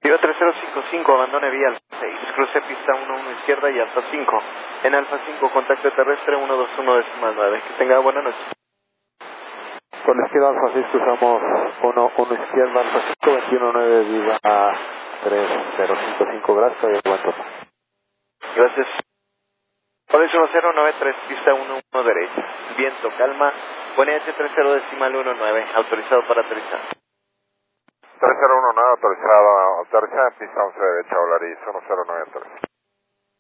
Viva 3055, abandone vía Alfa 6, cruce pista 11 izquierda y Alfa 5. En Alfa 5, contacto terrestre 121.9. Que tenga buena noche. Con la izquierda Alfa 6 cruzamos 1 izquierda Alfa 5, 219 Viva 3055, gracias y buen turno. Gracias. Horizon 1093, pista 11 derecha. Viento, calma. Poniente 30.19, autorizado para aterrizar. 3019 autorizado, aterrizar en pista 11 derecha, Volaris 109 aterrizado.